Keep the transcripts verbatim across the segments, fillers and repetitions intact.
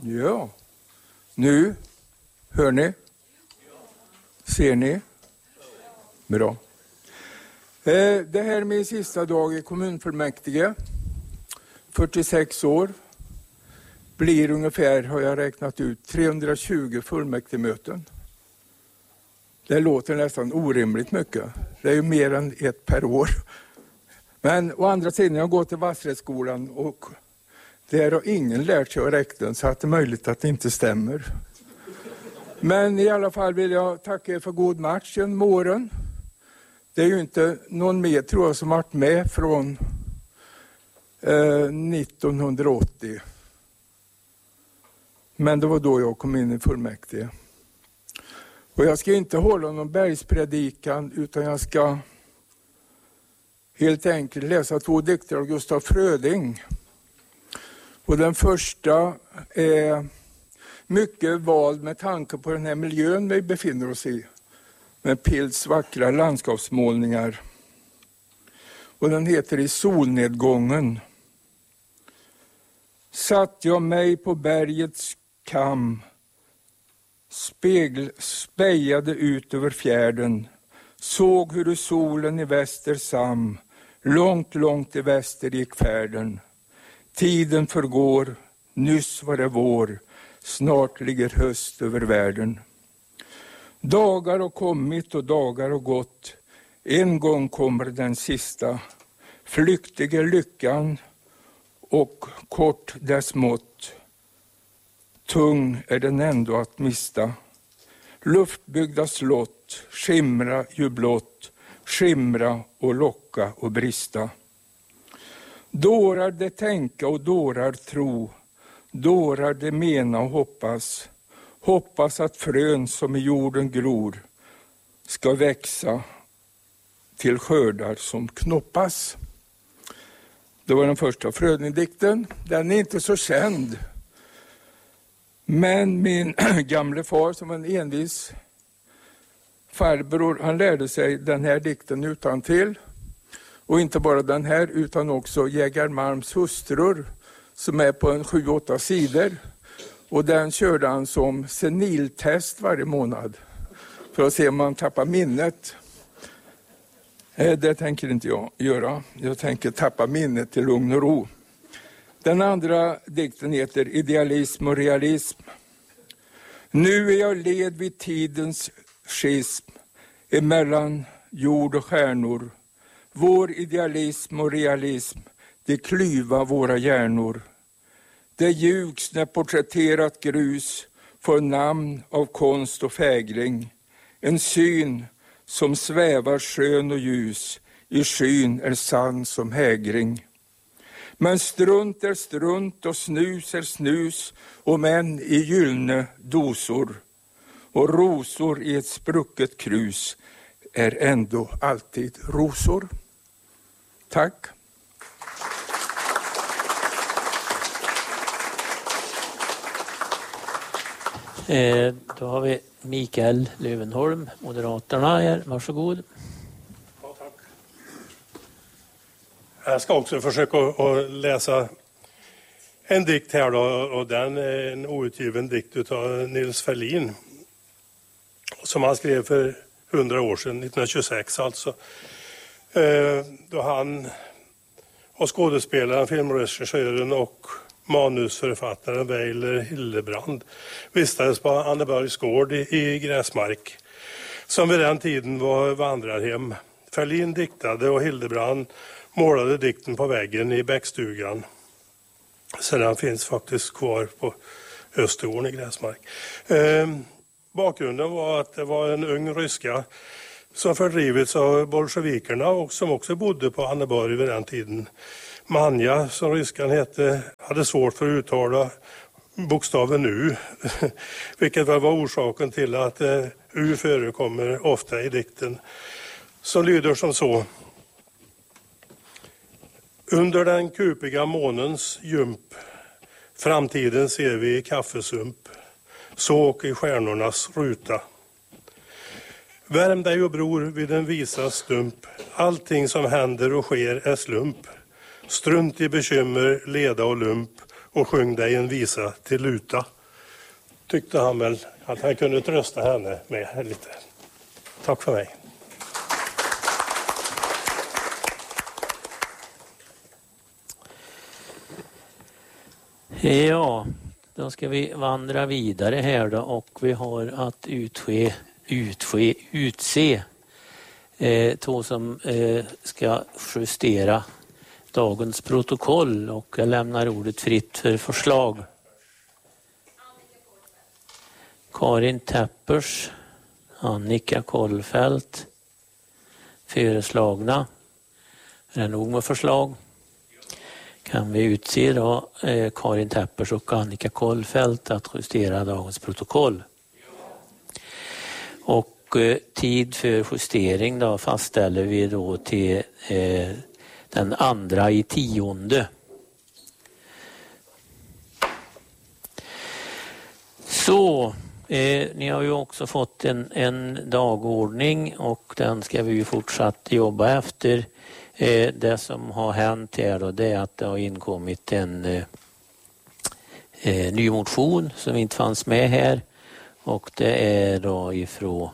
Ja. Nu, hör ni? Ser ni? Bra. Det här är min sista dag i kommunfullmäktige. fyrtiosex år. Blir ungefär, har jag räknat ut, trehundratjugo fullmäktigemöten. Det låter nästan orimligt mycket. Det är ju mer än ett per år. Men å andra sidan, jag går till Vassrättsskolan och där har ingen lärt sig att räkna, så att det är möjligt att det inte stämmer. Men i alla fall vill jag tacka er för god match genom åren. Det är ju inte någon mer, tror jag, som varit med från eh, nittonhundraåttio. Men det var då jag kom in i fullmäktige. Och jag ska inte hålla någon bergspredikan, utan jag ska helt enkelt läsa två dikter av Gustaf Fröding. Och den första är mycket vald med tanke på den här miljön vi befinner oss i. Med Pilts vackra landskapsmålningar. Och den heter I solnedgången. Satt jag mig på bergets kam, spegl, spejade ut över fjärden, såg hur solen i väster sam, långt, långt i väster gick färden. Tiden förgår, nyss var det vår, snart ligger höst över världen. Dagar har kommit och dagar har gått, en gång kommer den sista. Flyktig är lyckan och kort dess mått. Tung är den ändå att mista. Luftbyggda slott, skimra ju blott, skimra och locka och brista. Dårar det tänka och dårar tro, dårar det mena och hoppas. Hoppas att frön som i jorden gror ska växa till skördar som knoppas. Det var den första Fröding-dikten. Den är inte så känd. Men min gamle far, som var en envis farbror, han lärde sig den här dikten utan till. Och inte bara den här, utan också Jägar Malms hustrur, som är på en sju åtta sidor. Och den körde han som seniltest varje månad. För att se om man tappar minnet. Det tänker inte jag göra. Jag tänker tappa minnet till lugn och ro. Den andra dikten heter Idealism och realism. Nu är jag led vid tidens schism emellan jord och stjärnor. Vår idealism och realism, det klyva våra hjärnor. Det ljugs när porträtterat grus får namn av konst och fägring. En syn som svävar skön och ljus, i skyn är sann som hägring. Men strunt är strunt och snus är snus, och män i gyllene dosor. Och rosor i ett sprucket krus är ändå alltid rosor. Tack. Eh, då har vi Mikael Lövenholm, Moderaterna här. Varsågod. Ja, tack. Jag ska också försöka att läsa en dikt här då, och den är en outgiven dikt av Nils Ferlin som han skrev för hundra år sedan, nittonhundratjugosex alltså. Eh, då han och skådespelaren, filmregissören och manusförfattaren Weiler Hildebrand vistades på Annebergs gård i, i Gräsmark, som vid den tiden var vandrarhem. Ferlin diktade och Hildebrand målade dikten på väggen i bäckstugan. Så den finns faktiskt kvar på Östergården i Gräsmark. Eh, bakgrunden var att det var en ung ryska som fördrivits av bolsjevikerna och som också bodde på Anneberg vid den tiden. Manja, som ryskan hette, hade svårt för att uttala bokstaven U, vilket väl var orsaken till att eh, U förekommer ofta i dikten, som lyder som så. Under den kupiga månens jump, framtiden ser vi i kaffesump, så och i stjärnornas ruta. Värm dig och bror vid en visa stump, allting som händer och sker är slump. Strunt i bekymmer, leda och lump och sjung dig en visa till luta. tyckte han väl att han kunde trösta henne med lite. Tack för mig. Ja, då ska vi vandra vidare här då, och vi har att utske, utske, utse eh, två som eh, ska justera dagens protokoll, och jag lämnar ordet fritt för förslag. Karin Teppers, Annika Kollfält föreslagna. Är det nog med förslag? Kan vi utse då eh, Karin Teppers och Annika Kollfält att justera dagens protokoll. Och eh, tid för justering då fastställer vi då till eh, den andra i tionde. Så, eh, ni har ju också fått en, en dagordning, och den ska vi ju fortsatt jobba efter. Eh, det som har hänt här då, det är att det har inkommit en eh, eh, ny motion som inte fanns med här, och det är då ifrån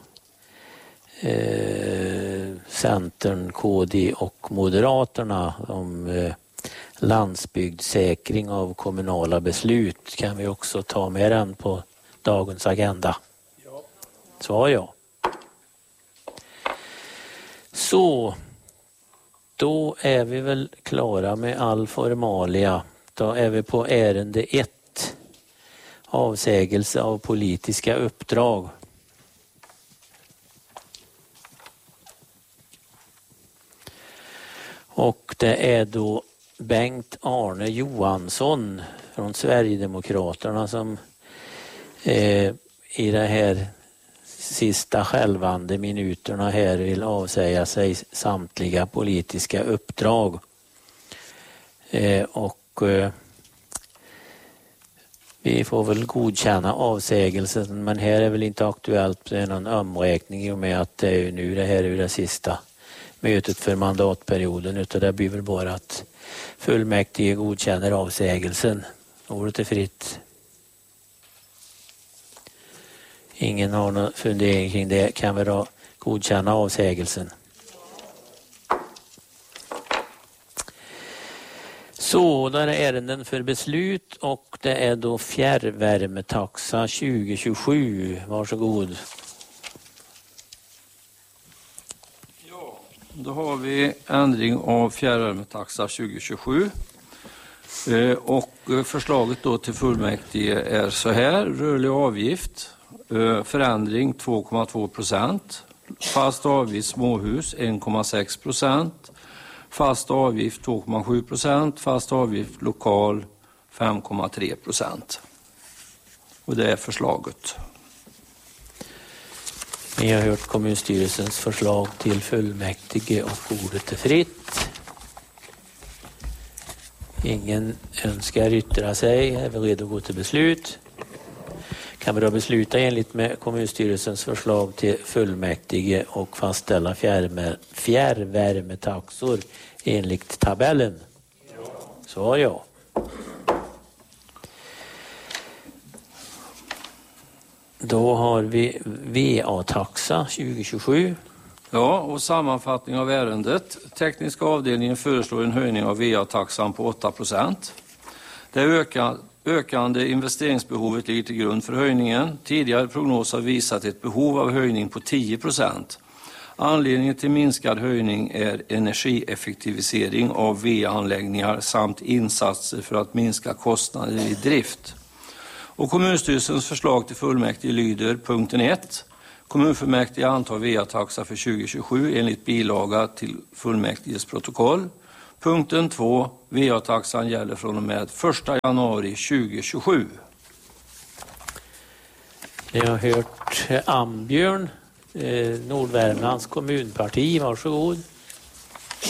eh, Centern, K D och Moderaterna om eh, landsbygdssäkring av kommunala beslut. Kan vi också ta med den på dagens agenda? Ja. Svar ja. Så då är vi väl klara med all formalia. Då är vi på ärende ett. Avsägelse av politiska uppdrag. Och det är då Bengt Arne Johansson från Sverigedemokraterna som eh, i det här sista skälvande minuterna här vill avsäga sig samtliga politiska uppdrag. Eh, och eh, vi får väl godkänna avsägelsen, men här är väl inte aktuellt med någon omräkning i och med att det är ju nu det här är det sista mötet för mandatperioden, utan det blir väl bara att fullmäktige godkänner avsägelsen. Ordet är fritt. Ingen har någon fundering kring det. Kan vi då godkänna avsägelsen? Så, där är ärenden för beslut, och det är då fjärrvärmetaxa tjugo tjugosju. Varsågod. Ja, då har vi ändring av fjärrvärmetaxa tjugo tjugosju. Eh, och förslaget då till fullmäktige är så här: rörlig avgift. Förändring två komma två procent, fast avgift småhus en komma sex procent, fast avgift två komma sju procent, fast avgift lokal fem komma tre procent. Och det är förslaget. Ni har hört kommunstyrelsens förslag till fullmäktige och ordet är fritt. Ingen önskar yttra sig. Är vi redo att gå till beslut? Kan vi då besluta enligt med kommunstyrelsens förslag till fullmäktige och fastställa fjärrvärme, fjärrvärmetaxor enligt tabellen? Ja. Svar ja. Då har vi V A-taxa tjugo tjugosju. Ja, och sammanfattning av ärendet. Tekniska avdelningen föreslår en höjning av V A-taxan på åtta procent. Det ökar Ökande investeringsbehovet ligger till grund för höjningen. Tidigare prognoser har visat ett behov av höjning på tio procent. Anledningen till minskad höjning är energieffektivisering av V A-anläggningar samt insatser för att minska kostnader i drift. Och kommunstyrelsens förslag till fullmäktige lyder punkten ett. Kommunfullmäktige antar V A-taxa för tjugo tjugosju enligt bilaga till fullmäktiges protokoll. Punkten två. V A-taxan gäller från och med första januari tjugo tjugosju. Ni har hört Ambjörn, eh, Nordvärmlands kommunparti. Varsågod.